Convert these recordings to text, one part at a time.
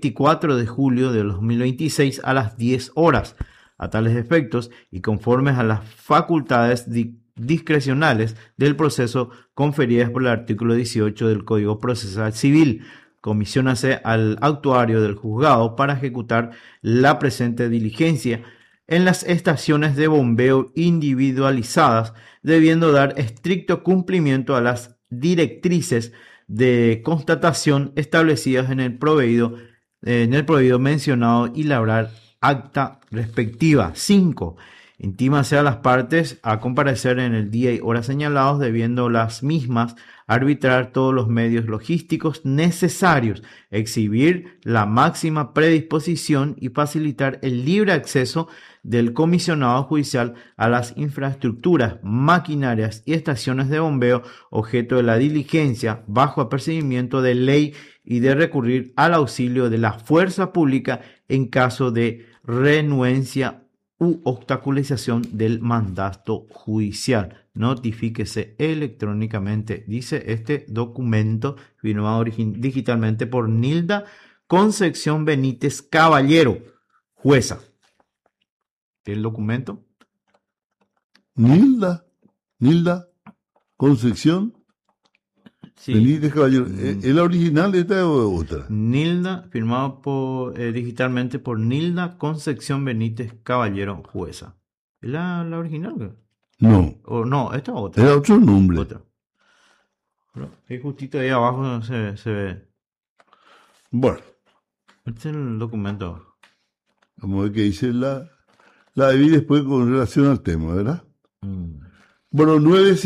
24 de julio de 2026 a las 10 horas. A tales efectos y conformes a las facultades discrecionales del proceso conferidas por el artículo 18 del Código Procesal Civil, comisionase al actuario del juzgado para ejecutar la presente diligencia en las estaciones de bombeo individualizadas, debiendo dar estricto cumplimiento a las directrices de constatación establecidas en el proveído mencionado y labrar acta respectiva. 5. Intímase a las partes a comparecer en el día y hora señalados, debiendo las mismas arbitrar todos los medios logísticos necesarios, exhibir la máxima predisposición y facilitar el libre acceso del comisionado judicial a las infraestructuras, maquinarias y estaciones de bombeo objeto de la diligencia bajo apercibimiento de ley y de recurrir al auxilio de la fuerza pública en caso de renuencia u obstaculización del mandato judicial. Notifíquese electrónicamente, dice este documento firmado digitalmente por Nilda Concepción Benítez Caballero, jueza. ¿El documento? Nilda Concepción Benítez Caballero. ¿Es la original esta o otra? Nilda, firmado digitalmente por Nilda Concepción Benítez Caballero, jueza. ¿Es la original? No. O no, esta es otra. Era otro nombre. Otra. Ahí justito ahí abajo se ve. Bueno. Este es el documento. Vamos a ver qué dice la debí después con relación al tema, ¿verdad? Bueno,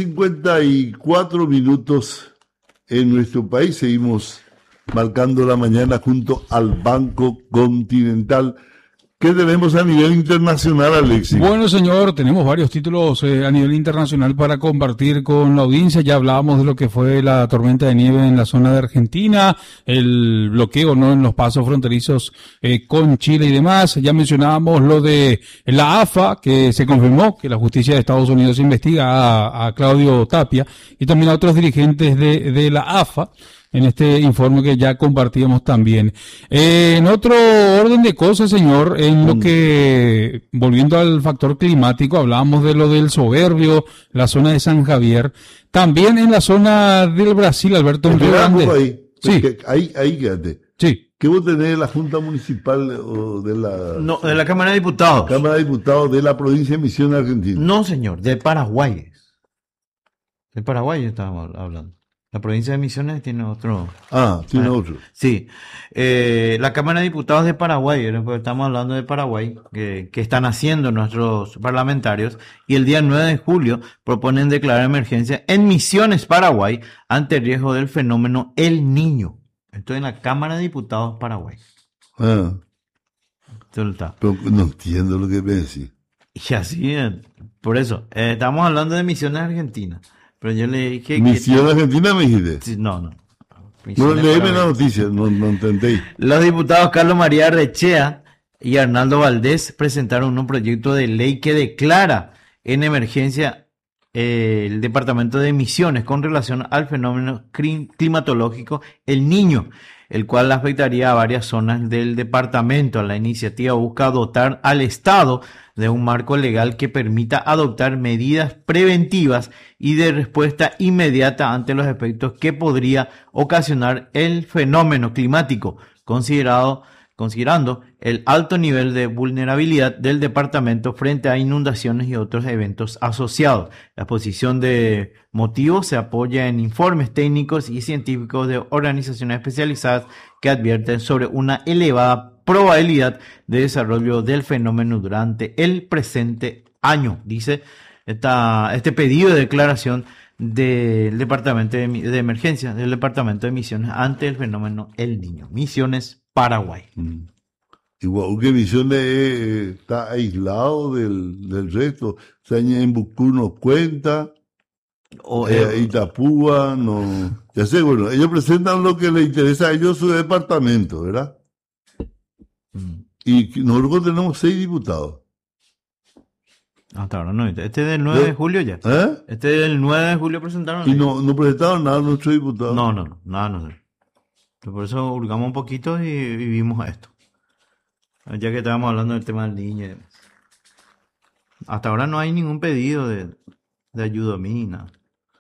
9:54 minutos en nuestro país. Seguimos marcando la mañana junto al Banco Continental. ¿Qué tenemos a nivel internacional, Alexis? Bueno, señor, tenemos varios títulos a nivel internacional para compartir con la audiencia. Ya hablábamos de lo que fue la tormenta de nieve en la zona de Argentina, el bloqueo no en los pasos fronterizos con Chile y demás. Ya mencionábamos lo de la AFA, que se confirmó que la justicia de Estados Unidos investiga a Claudio Tapia y también a otros dirigentes de la AFA. En este informe que ya compartíamos también. En otro orden de cosas, señor, en lo que, volviendo al factor climático, hablábamos de lo del Soberbio, la zona de San Javier, también en la zona del Brasil, Alberto. Ahí, sí. Ahí quédate. Sí. ¿Qué vos tenés de la Junta Municipal o de la... No, de la Cámara de Diputados. Cámara de Diputados de la provincia de Misiones, Argentina? No, señor, de Paraguay. De Paraguay estábamos hablando. La provincia de Misiones tiene otro. Tiene otro. Sí. La Cámara de Diputados de Paraguay, estamos hablando de Paraguay, que están haciendo nuestros parlamentarios, y el día 9 de julio proponen declarar emergencia en Misiones, Paraguay, ante riesgo del fenómeno El Niño. Esto en la Cámara de Diputados de Paraguay. Pero no entiendo lo que me decís. Y así, por eso, estamos hablando de Misiones Argentina. Pero yo le dije ¿Misiones Argentina me dijiste? Sí, no. No, léeme la noticia, no entendí. Los diputados Carlos María Rechea y Arnaldo Valdés presentaron un proyecto de ley que declara en emergencia el departamento de Misiones con relación al fenómeno climatológico El Niño, el cual afectaría a varias zonas del departamento. La iniciativa busca dotar al Estado de un marco legal que permita adoptar medidas preventivas y de respuesta inmediata ante los efectos que podría ocasionar el fenómeno climático, considerando el alto nivel de vulnerabilidad del departamento frente a inundaciones y otros eventos asociados. La exposición de motivos se apoya en informes técnicos y científicos de organizaciones especializadas que advierten sobre una elevada probabilidad de desarrollo del fenómeno durante el presente año, dice este pedido de declaración del Departamento de Emergencia del Departamento de Misiones ante el fenómeno El Niño. Misiones, Paraguay. Igual que Misiones está aislado del resto. O sea, en Bucú no cuenta, Itapúa no... Ya sé, bueno, ellos presentan lo que les interesa a ellos, su departamento, ¿verdad? Y nosotros tenemos 6 diputados. Hasta ahora no. Este es del 9 de julio ya. Este es del 9 de julio presentaron. Y no presentaron nada a nuestros diputados. No, nada, no sé. Por eso hurgamos un poquito y vimos esto. Ya que estábamos hablando del tema del niño y demás. Hasta ahora no hay ningún pedido de ayuda a mí, nada.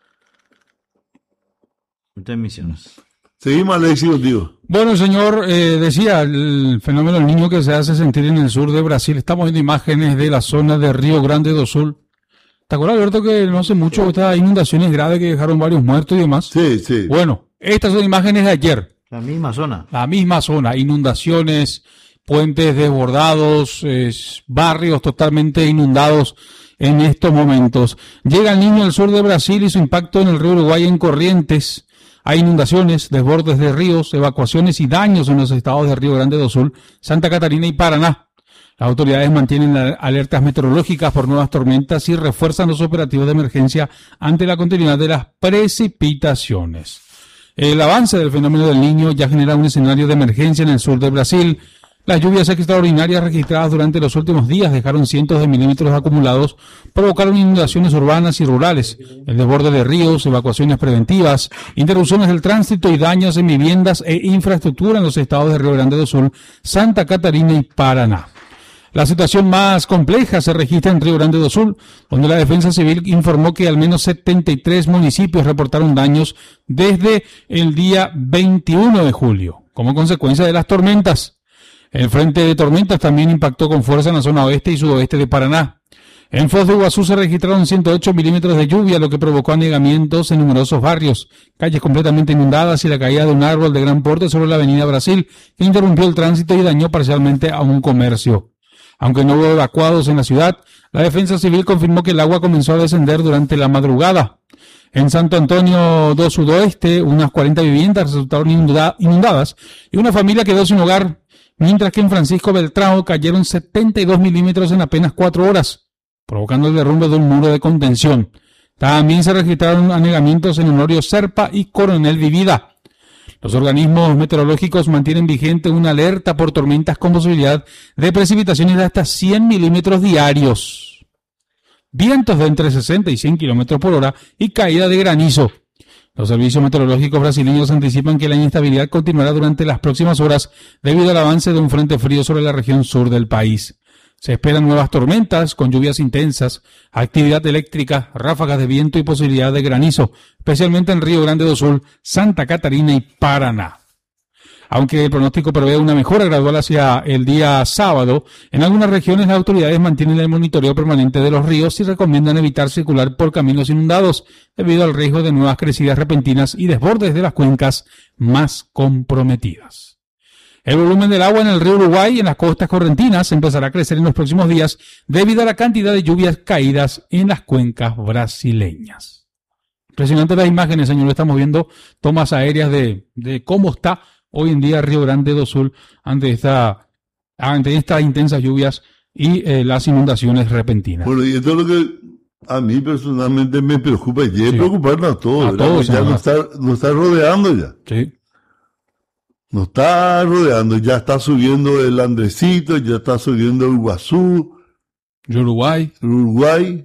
Muchas misiones. Seguimos, Alexis, contigo. Bueno, señor, decía el fenómeno del niño que se hace sentir en el sur de Brasil. Estamos viendo imágenes de la zona de Río Grande do Sul. ¿Te acuerdas, Alberto, que no hace mucho estas inundaciones graves que dejaron varios muertos y demás? Sí, sí. Bueno, estas son imágenes de ayer. La misma zona. La misma zona, inundaciones, puentes desbordados, barrios totalmente inundados en estos momentos. Llega el niño al sur de Brasil y su impacto en el río Uruguay en Corrientes. Hay inundaciones, desbordes de ríos, evacuaciones y daños en los estados de Río Grande do Sul, Santa Catarina y Paraná. Las autoridades mantienen alertas meteorológicas por nuevas tormentas y refuerzan los operativos de emergencia ante la continuidad de las precipitaciones. El avance del fenómeno del Niño ya genera un escenario de emergencia en el sur de Brasil. Las lluvias extraordinarias registradas durante los últimos días dejaron cientos de milímetros acumulados, provocaron inundaciones urbanas y rurales, el desborde de ríos, evacuaciones preventivas, interrupciones del tránsito y daños en viviendas e infraestructura en los estados de Río Grande do Sul, Santa Catarina y Paraná. La situación más compleja se registra en Río Grande do Sul, donde la Defensa Civil informó que al menos 73 municipios reportaron daños desde el día 21 de julio, como consecuencia de las tormentas. El frente de tormentas también impactó con fuerza en la zona oeste y sudoeste de Paraná. En Foz de Iguazú se registraron 108 milímetros de lluvia, lo que provocó anegamientos en numerosos barrios, calles completamente inundadas y la caída de un árbol de gran porte sobre la avenida Brasil, que interrumpió el tránsito y dañó parcialmente a un comercio. Aunque no hubo evacuados en la ciudad, la Defensa Civil confirmó que el agua comenzó a descender durante la madrugada. En Santo Antonio do Sudoeste, unas 40 viviendas resultaron inundadas y una familia quedó sin hogar, mientras que en Francisco Beltrão cayeron 72 milímetros en apenas 4 horas, provocando el derrumbe de un muro de contención. También se registraron anegamientos en Honorio Serpa y Coronel Vivida. Los organismos meteorológicos mantienen vigente una alerta por tormentas con posibilidad de precipitaciones de hasta 100 milímetros diarios, vientos de entre 60 y 100 kilómetros por hora y caída de granizo. Los servicios meteorológicos brasileños anticipan que la inestabilidad continuará durante las próximas horas debido al avance de un frente frío sobre la región sur del país. Se esperan nuevas tormentas con lluvias intensas, actividad eléctrica, ráfagas de viento y posibilidad de granizo, especialmente en Río Grande do Sul, Santa Catarina y Paraná. Aunque el pronóstico prevé una mejora gradual hacia el día sábado, en algunas regiones las autoridades mantienen el monitoreo permanente de los ríos y recomiendan evitar circular por caminos inundados debido al riesgo de nuevas crecidas repentinas y desbordes de las cuencas más comprometidas. El volumen del agua en el río Uruguay y en las costas correntinas empezará a crecer en los próximos días debido a la cantidad de lluvias caídas en las cuencas brasileñas. Impresionante las imágenes, señor. Estamos viendo tomas aéreas de cómo está hoy en día Río Grande do Sul ante estas intensas lluvias y las inundaciones repentinas. Bueno, y esto es lo que a mí personalmente me preocupa y debe preocuparnos a todos. A todos, ya nos está rodeando ya. Sí. Nos está rodeando, ya está subiendo el Andresito, ya está subiendo el Iguazú, Uruguay.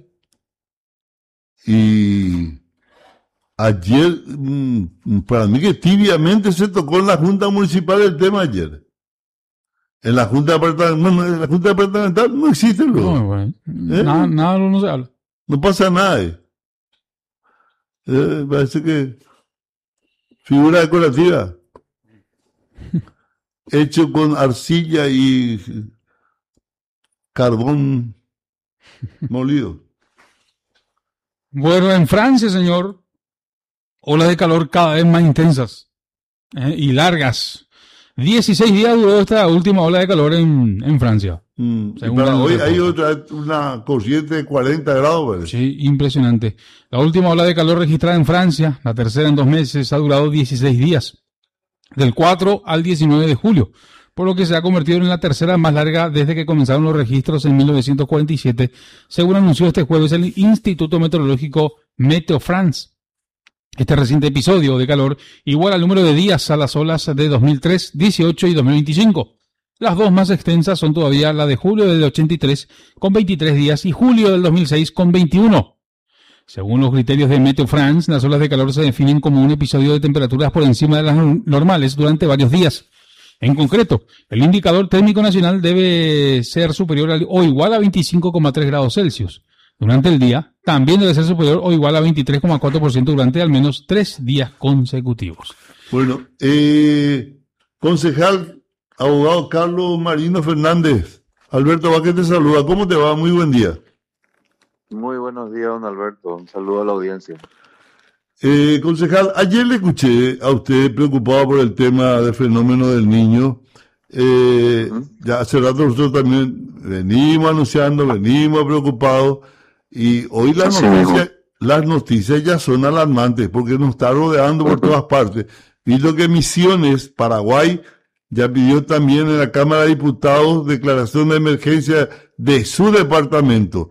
Y ayer, para mí que tibiamente se tocó en la Junta Municipal el tema ayer. En la Junta Departamental no existe luego. No, bueno, nada no se habla. No pasa nada. Parece que figura decorativa. Hecho con arcilla y carbón molido. Bueno, en Francia, señor, olas de calor cada vez más intensas y largas. 16 días duró esta última ola de calor en Francia. Y para hoy hay una corriente de 40 grados. ¿Verdad? Sí, impresionante. La última ola de calor registrada en Francia, la tercera en 2 meses, ha durado 16 días. Del 4 al 19 de julio, por lo que se ha convertido en la tercera más larga desde que comenzaron los registros en 1947, según anunció este jueves el Instituto Meteorológico Meteo France. Este reciente episodio de calor iguala el número de días a las olas de 2003, 18 y 2025. Las dos más extensas son todavía la de julio del 83 con 23 días y julio del 2006 con 21. Según los criterios de Meteo France, las olas de calor se definen como un episodio de temperaturas por encima de las normales durante varios días. En concreto, el indicador térmico nacional debe ser superior o igual a 25,3 grados Celsius. Durante el día, también debe ser superior o igual a 23,4% durante al menos 3 días consecutivos. Bueno, concejal, abogado Carlos Marino Fernández. Alberto Vázquez te saluda. ¿Cómo te va? Muy buen día. Muy buenos días, don Alberto. Un saludo a la audiencia. Concejal, ayer le escuché a usted preocupado por el tema del fenómeno del niño. Ya hace rato nosotros también venimos anunciando, venimos preocupados, y hoy las noticias ya son alarmantes porque nos está rodeando por todas partes. Visto que Misiones, Paraguay, ya pidió también en la Cámara de Diputados declaración de emergencia de su departamento.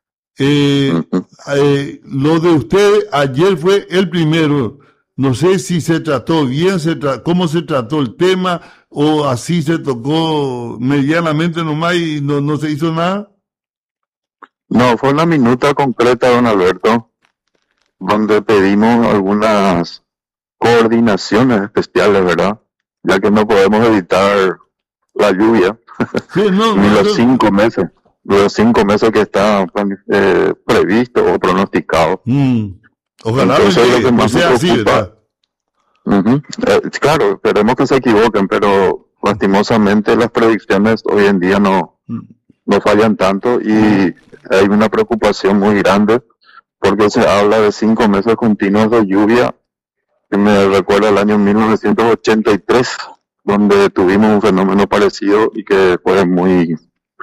Lo de usted ayer fue el primero. No sé si se trató bien, cómo se trató el tema, o así se tocó medianamente nomás y no se hizo nada. No, fue una minuta concreta, don Alberto, donde pedimos algunas coordinaciones especiales, ¿verdad? Ya que no podemos evitar la lluvia, Sí, ni los 5 meses. Los 5 meses que está previsto o pronosticado. Ojalá Entonces, lo que no más sea me así, preocupa, ¿verdad? claro, esperemos que se equivoquen, pero lastimosamente las predicciones hoy en día no fallan tanto, y hay una preocupación muy grande porque se habla de 5 meses continuos de lluvia, que me recuerda el año 1983, donde tuvimos un fenómeno parecido y que fue muy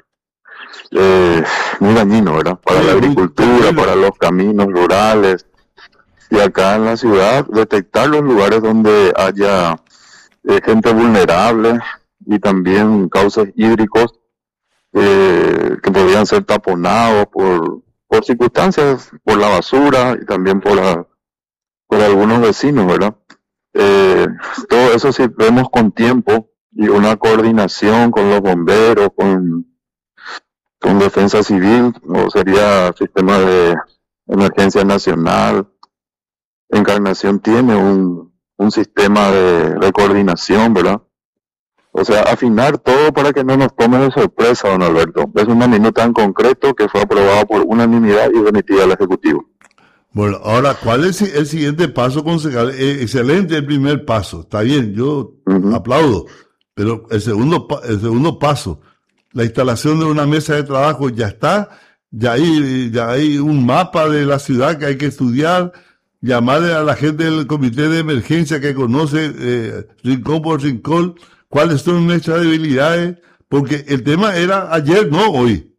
dañino, ¿verdad? Para la agricultura, para los caminos rurales, y acá en la ciudad detectar los lugares donde haya gente vulnerable y también cauces hídricos que podrían ser taponados por circunstancias, por la basura y también por algunos vecinos, ¿verdad? Todo eso si vemos con tiempo y una coordinación con los bomberos, con Defensa Civil, o sería Sistema de Emergencia Nacional. Encarnación tiene un sistema de coordinación, ¿verdad? O sea, afinar todo para que no nos tome de sorpresa, don Alberto. Es una minuta en concreto que fue aprobada por unanimidad y definitiva del Ejecutivo. Bueno, ahora, ¿cuál es el siguiente paso, concejal? Excelente el primer paso, está bien, yo aplaudo, pero el segundo paso, la instalación de una mesa de trabajo ya está, ya hay un mapa de la ciudad que hay que estudiar, llamarle a la gente del comité de emergencia que conoce rincón por rincón cuáles son nuestras debilidades, porque el tema era ayer, no hoy.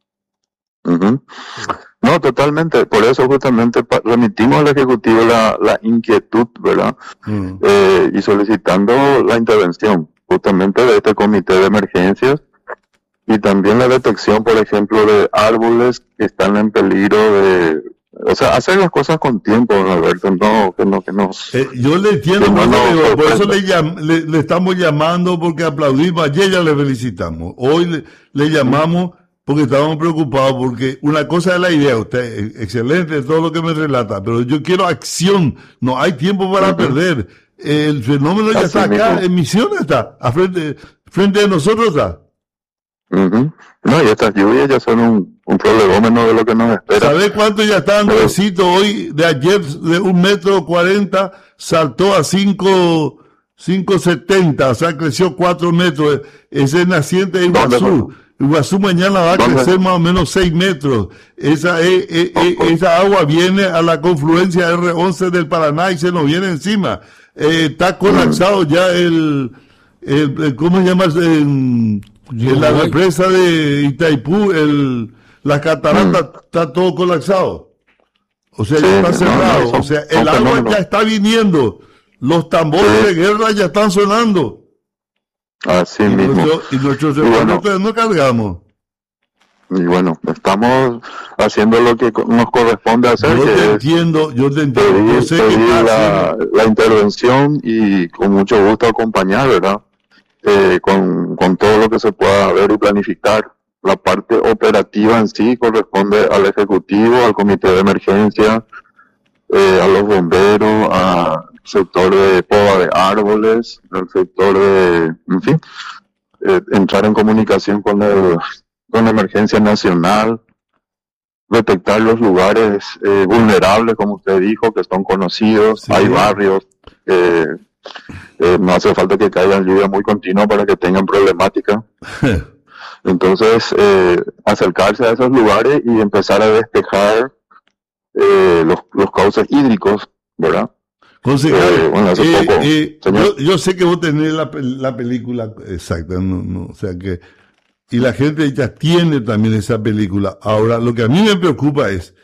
No, totalmente. Por eso justamente remitimos al Ejecutivo la inquietud, ¿verdad? Y solicitando la intervención justamente de este comité de emergencias y también la detección, por ejemplo, de árboles que están en peligro o sea, hacer las cosas con tiempo, don Alberto, que nos... yo le entiendo, por eso le estamos llamando, porque aplaudimos, ayer ya le felicitamos, hoy le llamamos porque estábamos preocupados, porque una cosa es la idea, usted, excelente todo lo que me relata, pero yo quiero acción, no hay tiempo para perder, el fenómeno ya está acá, en Misiones está, frente de nosotros está. No, y estas lluvias ya son un prolegómeno de lo que nos espera. ¿Sabes cuánto ya está Andresito hoy? De ayer, de 1,40 m, saltó a 5,70, o sea, creció 4 metros. Ese es naciente de Iguazú. Iguazú mañana va a crecer más o menos 6 metros. Esa agua viene a la confluencia R11 del Paraná y se nos viene encima. Está colapsado ya ¿cómo se llama? En la represa de Itaipú, la catarata está todo colapsado. O sea, ya está cerrado. O sea, el agua ya está viniendo. Los tambores de guerra ya están sonando. Así mismo. Y nuestros hermanos no cargamos. Y bueno, estamos haciendo lo que nos corresponde hacer. Yo te entiendo. Yo sé que la intervención y con mucho gusto acompañar, ¿verdad? Con todo lo que se pueda ver y planificar la parte operativa en sí corresponde al Ejecutivo, al Comité de Emergencia, a los bomberos, al sector de poda de árboles, al sector de, en fin, entrar en comunicación con la emergencia nacional, detectar los lugares vulnerables, como usted dijo, que son conocidos. Sí. Hay barrios, no hace falta que caiga lluvia muy continua para que tengan problemática. Entonces, acercarse a esos lugares y empezar a despejar los cauces hídricos, ¿verdad? Concejal, bueno, yo sé que vos tenés la película exacta, o sea que, y la gente ya tiene también esa película. Ahora, lo que a mí me preocupa es,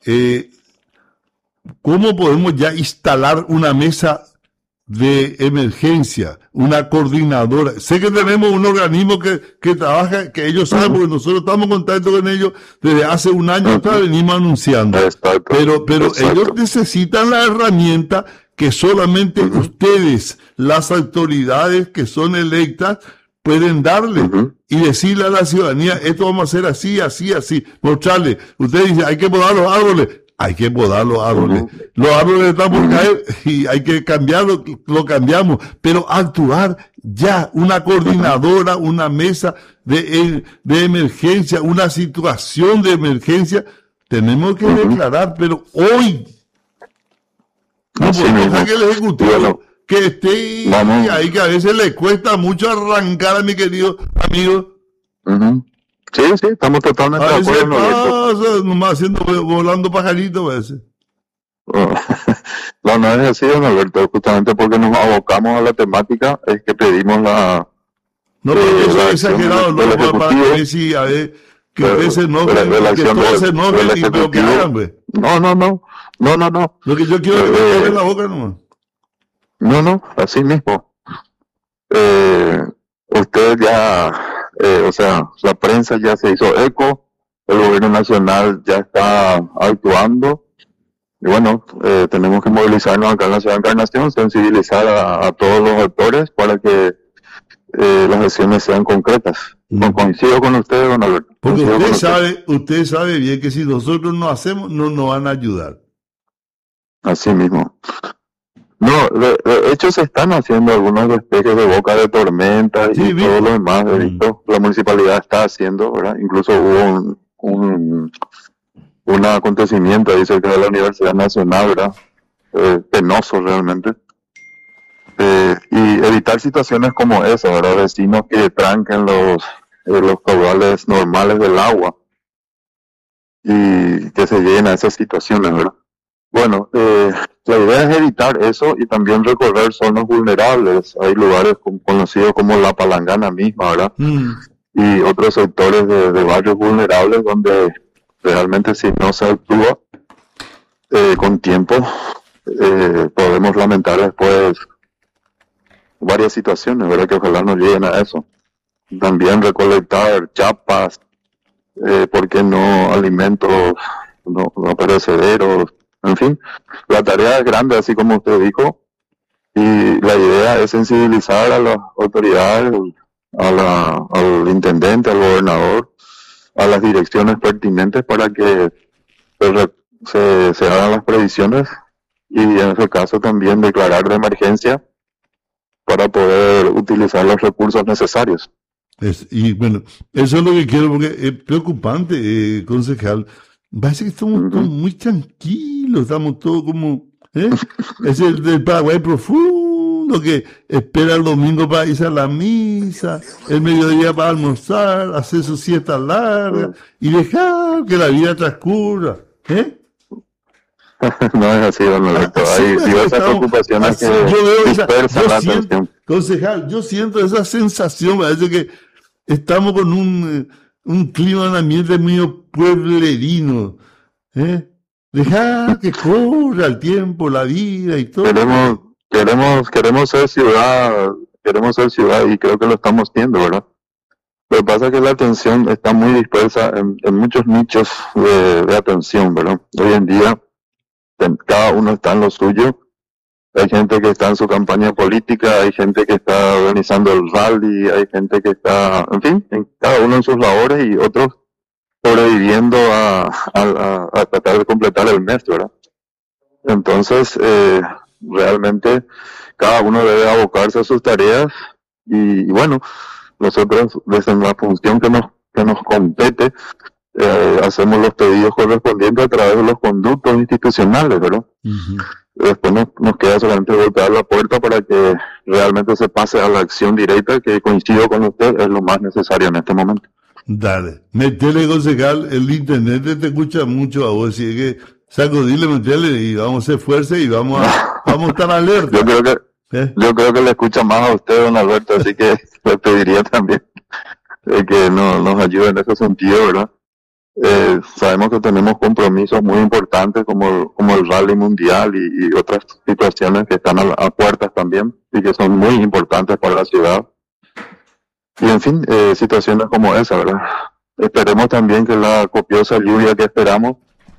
¿cómo podemos ya instalar una mesa de emergencia, una coordinadora? Sé que tenemos un organismo que trabaja, que ellos saben, porque nosotros estamos en contacto con ellos desde hace un año atrás, venimos anunciando. Pero ellos necesitan la herramienta que solamente ustedes, las autoridades que son electas, pueden darle y decirle a la ciudadanía, esto vamos a hacer así, así, así. Mostrarle, usted dice, hay que podar los árboles. Hay que podar los árboles. Los árboles están por caer y hay que cambiarlo, lo cambiamos. Pero actuar ya, una coordinadora, una mesa de emergencia, una situación de emergencia, tenemos que declarar, pero hoy no podemos dejar que el Ejecutivo que esté ahí, que a veces le cuesta mucho arrancar a mi querido amigo. Sí, estamos totalmente de acuerdo. Nomás haciendo, volando pajaritos a veces. No es así, don Alberto, justamente porque nos abocamos a la temática, es que pedimos la... No, pero eso es exagerado, no, para que si a ver, que a veces no, que todos se enojen, pero que hagan, pues. No. Lo que yo quiero es que me abren la boca nomás. No, así mismo. Usted ya... o sea, la prensa ya se hizo eco, el gobierno nacional ya está actuando, y bueno, tenemos que movilizarnos acá en la ciudad de Encarnación, sensibilizar a todos los actores para que las acciones sean concretas. No coincido con usted, don Alberto. Porque usted sabe bien que si nosotros no hacemos, no nos van a ayudar. Así mismo. No, de hecho se están haciendo algunos despejes de boca de tormenta y todo lo demás, la municipalidad está haciendo, ¿verdad? Incluso hubo un acontecimiento ahí cerca de la Universidad Nacional, ¿verdad? Penoso realmente. Y evitar situaciones como esa, ¿verdad? Vecinos que tranquen los caudales normales del agua y que se lleguen a esas situaciones, ¿verdad? Bueno, la idea es evitar eso y también recorrer zonas vulnerables. Hay lugares conocidos como La Palangana misma, ¿verdad? Y otros sectores de barrios vulnerables donde realmente si no se actúa con tiempo, podemos lamentar después varias situaciones, ¿verdad? Que ojalá no lleguen a eso. También recolectar chapas, ¿por qué no? Alimentos no perecederos. En fin, la tarea es grande, así como usted dijo, y la idea es sensibilizar a las autoridades, al intendente, al gobernador, a las direcciones pertinentes para que se hagan las previsiones y en ese caso también declarar de emergencia para poder utilizar los recursos necesarios. Y bueno, eso es lo que quiero, porque es preocupante, concejal. Parece que estamos todos muy tranquilos, estamos todos como, es el del Paraguay profundo que espera el domingo para irse a la misa, el mediodía para almorzar, hacer su siesta larga y dejar que la vida transcurra, No es así, don Alberto. Hay diversas preocupaciones que dispersan la atención. Concejal, yo siento esa sensación, parece que estamos con un clima, un ambiente medio pueblerino, dejar que corra el tiempo, la vida y todo. Queremos ser ciudad y creo que lo estamos viendo, ¿verdad? Lo que pasa es que la atención está muy dispersa en muchos nichos de atención, ¿verdad? Hoy en día cada uno está en lo suyo, hay gente que está en su campaña política, hay gente que está organizando el rally, hay gente que está, en fin, cada uno en sus labores y otros sobreviviendo a tratar de completar el mes, ¿verdad? Entonces, realmente cada uno debe abocarse a sus tareas y bueno, nosotros desde la función que nos compete, hacemos los pedidos correspondientes a través de los conductos institucionales, ¿verdad? Uh-huh. Después nos queda solamente golpear la puerta para que realmente se pase a la acción directa, que coincido con usted, es lo más necesario en este momento. Dale, metele, concejal, el internet te escucha mucho a vos, así que sacudile, metele y vamos a hacer fuerza y vamos a estar alerta. Yo creo que le escucha más a usted, don Alberto, así que le pediría también que nos ayude en ese sentido, ¿verdad? Sabemos que tenemos compromisos muy importantes como el Rally Mundial y otras situaciones que están a puertas también y que son muy importantes para la ciudad. Y en fin, situaciones como esa, ¿verdad? Esperemos también que la copiosa lluvia que esperamos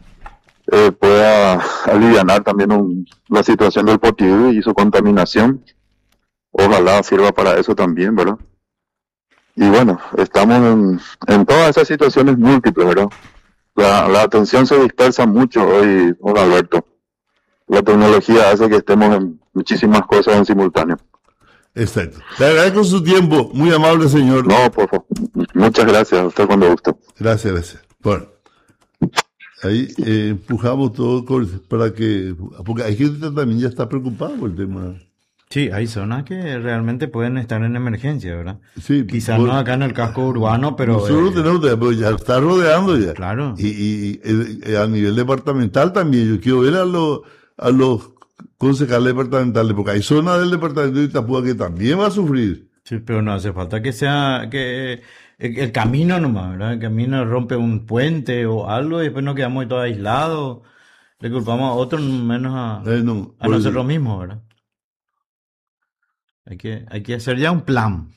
pueda alivianar también la situación del Potidú y su contaminación. Ojalá sirva para eso también, ¿verdad? Y bueno, estamos en todas esas situaciones múltiples, ¿verdad? La atención se dispersa mucho hoy, don Alberto. La tecnología hace que estemos en muchísimas cosas en simultáneo. Exacto. Le agradezco su tiempo. Muy amable, señor. No, por favor. Muchas gracias. A usted cuando guste. Gracias. Bueno, ahí empujamos todo para que... Porque hay gente que también ya está preocupada por el tema. Sí, hay zonas que realmente pueden estar en emergencia, ¿verdad? Sí. Quizás no acá en el casco urbano, pero... Nosotros tenemos, pero ya está rodeando ya. Claro. Y a nivel departamental también. Yo quiero ver a los concejales departamentales, porque hay zonas del departamento de Itapúa que también va a sufrir. Sí, pero no hace falta que sea... que el camino nomás, ¿verdad? El camino rompe un puente o algo y después nos quedamos todos aislados. Le culpamos a otros menos a nosotros mismos, ¿verdad? Hay que hacer ya un plan.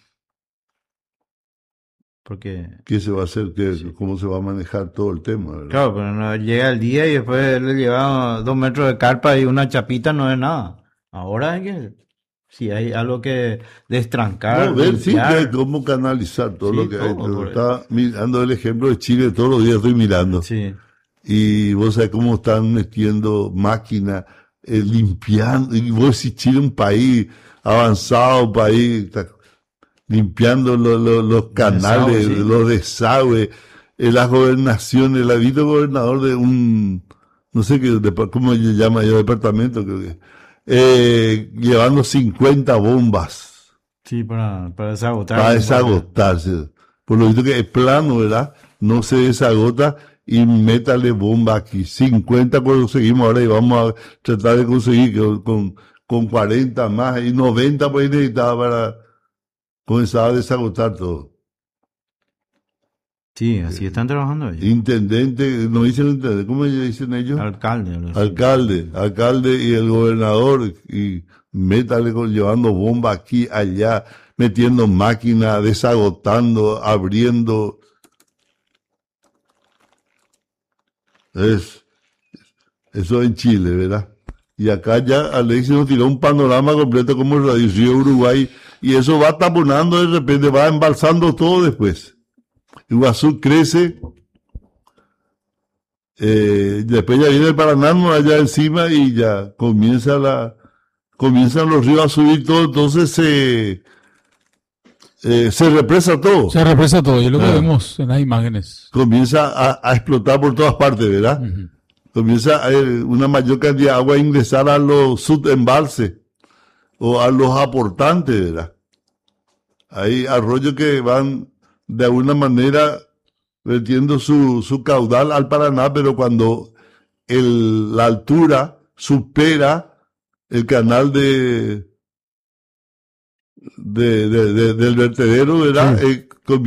Porque... ¿Qué se va a hacer? ¿Cómo se va a manejar todo el tema? ¿verdad? Claro, pero no llega el día y después le lleva 2 metros de carpa y una chapita, no es nada. Ahora hay que... Si hay algo que destrancar... No, ver sí cómo canalizar todo lo que hay. Estaba mirando el ejemplo de Chile, todos los días estoy mirando. Sí. Y vos sabés cómo están metiendo máquinas, limpiando. Y vos si Chile es un país avanzado, un país limpiando los canales, desagüe, sí. Los desagües, las gobernaciones. La visto gobernador de un, no sé qué, cómo se llama yo, departamento, creo que, llevando 50 bombas. Sí, para desagotar. Para desagotarse. Por lo visto que es plano, ¿verdad? No se desagota y métale bomba aquí. 50 conseguimos ahora y vamos a tratar de conseguir con 40 más y 90 pues necesitaba para comenzar a desagotar todo. Sí, así están trabajando ellos. Intendente, no dicen intendente, ¿cómo dicen ellos? Alcalde y el gobernador, y métale llevando bomba aquí, allá, metiendo máquinas, desagotando, abriendo. Eso en Chile, ¿verdad? Y acá ya Alexis nos tiró un panorama completo como el Radio Río Uruguay, y eso va taponando de repente, va embalsando todo después. Iguazú crece, después ya viene el Paraná, allá encima, y ya comienzan los ríos a subir todo, entonces se represa todo. Se represa todo, y es lo que vemos en las imágenes. Comienza a explotar por todas partes, ¿verdad? Uh-huh. Comienza una mayor cantidad de agua a ingresar a los subembalses o a los aportantes, ¿verdad? Hay arroyos que van de alguna manera vertiendo su caudal al Paraná, pero cuando la altura supera el canal del vertedero, ¿verdad? Sí.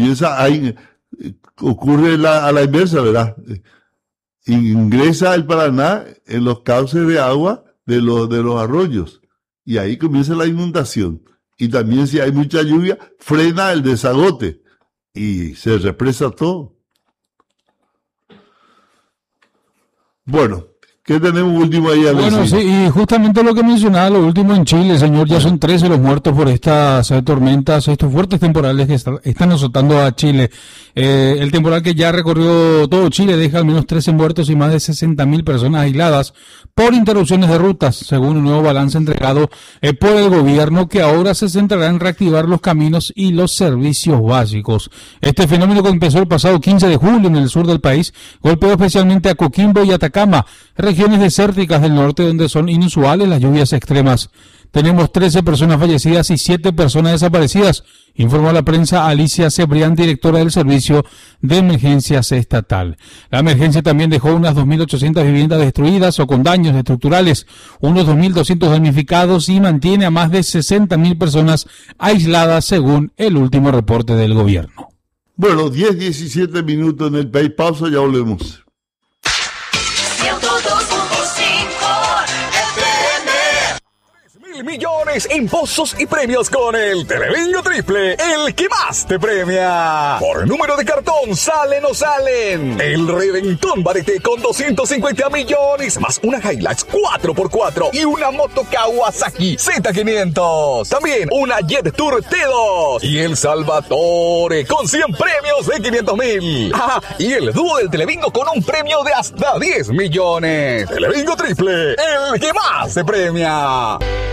Ocurre a la inversa, ¿verdad? Ingresa el Paraná en los cauces de agua de los arroyos y ahí comienza la inundación. Y también si hay mucha lluvia, frena el desagote y se represa todo. Bueno, ¿Qué tenemos último ahí, Alexis? Bueno, sí, y justamente lo que mencionaba, lo último en Chile, señor, ya son 13 los muertos por estas tormentas, estos fuertes temporales que están azotando a Chile. El temporal que ya recorrió todo Chile deja al menos 13 muertos y más de 60.000 personas aisladas por interrupciones de rutas, según un nuevo balance entregado por el gobierno, que ahora se centrará en reactivar los caminos y los servicios básicos. Este fenómeno que empezó el pasado 15 de julio en el sur del país golpeó especialmente a Coquimbo y Atacama, regiones desérticas del norte donde son inusuales las lluvias extremas. Tenemos 13 personas fallecidas y 7 personas desaparecidas, informó a la prensa Alicia Cebrián, directora del Servicio de Emergencias Estatal. La emergencia también dejó unas 2.800 viviendas destruidas o con daños estructurales, unos 2.200 damnificados y mantiene a más de 60.000 personas aisladas, según el último reporte del gobierno. Bueno, 10-17 minutos en el país. Pausa, ya volvemos. Millones en pozos y premios con el Telebingo Triple, el que más te premia. Por número de cartón, ¿salen o salen? El Reventón Barete con 250 millones, más una Hilux 4x4 y una moto Kawasaki Z500. También una Jet Tour T2 y el Salvatore con 100 premios de 500.000. Ah, y el dúo del Telebingo con un premio de hasta 10 millones. Telebingo Triple, el que más te premia.